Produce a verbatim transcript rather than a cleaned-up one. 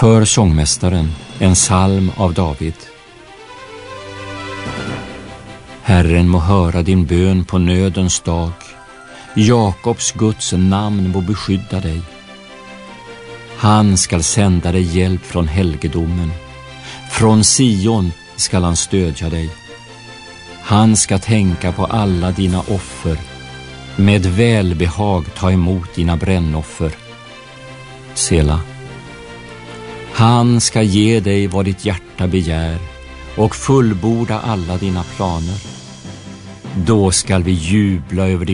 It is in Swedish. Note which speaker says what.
Speaker 1: För sångmästaren, en psalm av David. Herren må höra din bön på nödens dag. Jakobs Guds namn må beskydda dig. Han skall sända dig hjälp från helgedomen. Från Sion skall han stödja dig. Han ska tänka på alla dina offer. Med välbehag ta emot dina brännoffer. Sela. Han ska ge dig vad ditt hjärta begär och fullborda alla dina planer. Då skall vi jubla över din